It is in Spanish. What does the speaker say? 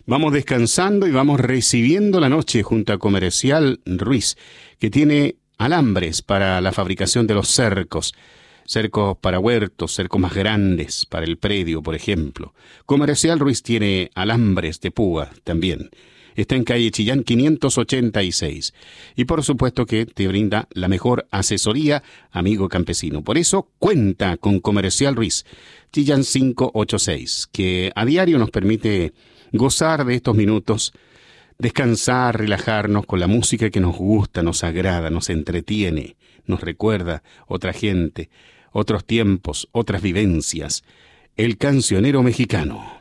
Vamos descansando y vamos recibiendo la noche junto a Comercial Ruiz, que tiene alambres para la fabricación de los cercos. Cercos para huertos, cercos más grandes, para el predio, por ejemplo. Comercial Ruiz tiene alambres de púa también. Está en calle Chillán 586. Y por supuesto que te brinda la mejor asesoría, amigo campesino. Por eso cuenta con Comercial Ruiz, Chillán 586, que a diario nos permite gozar de estos minutos, descansar, relajarnos con la música que nos gusta, nos agrada, nos entretiene, nos recuerda otra gente, otros tiempos, otras vivencias. El cancionero mexicano.